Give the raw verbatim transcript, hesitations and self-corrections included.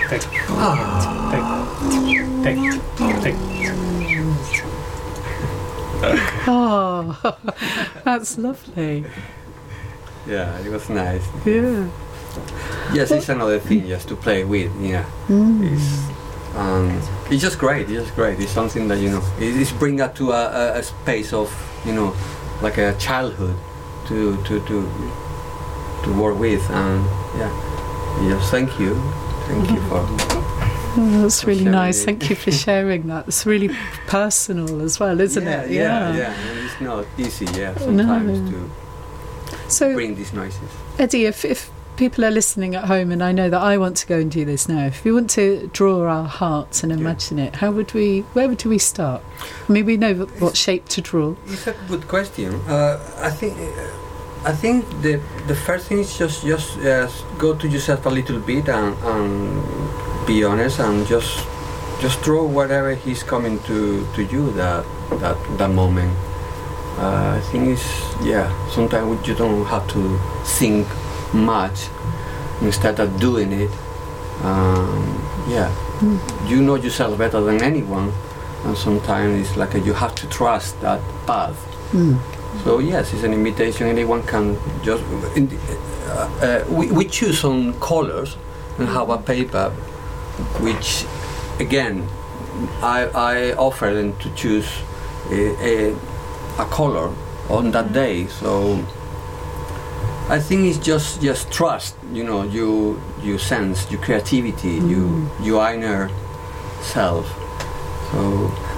take, take, take, take. Oh, that's lovely. Yeah, it was nice. Yeah. Yes, it's another thing just to play with. Yeah, Mm. it's um, it's just great. It's just great. It's something that you know. It, it's bring up to a, a, a space of you know, like a childhood to to to to work with. And yeah, yes, thank you, thank you for. Oh, that's really sharing nice. it. Thank you for sharing that. It's really personal as well, isn't yeah, it? Yeah, yeah. And it's not easy. Yeah, sometimes No. to So, bring these noises. Eddie, if, if people are listening at home, and I know that I want to go and do this now, if we want to draw our hearts and imagine it, how would we? Where would we start? I mean, we know what, what shape to draw. It's a good question. Uh, I think I think the the first thing is just just uh, go to yourself a little bit and, and be honest and just just draw whatever is coming to, to you that that that moment. Uh, I think it's yeah. Sometimes you don't have to think much. Instead of doing it, um, yeah, Mm. you know yourself better than anyone, and sometimes it's like a, you have to trust that path. Mm. So yes, it's an invitation. Anyone can just. In the, uh, uh, we, we choose some colors and have a paper, which, again, I, I offer them to choose a, a, a color on that day. So I think it's just just trust. You know, you you sense your creativity, Mm. you your inner self. So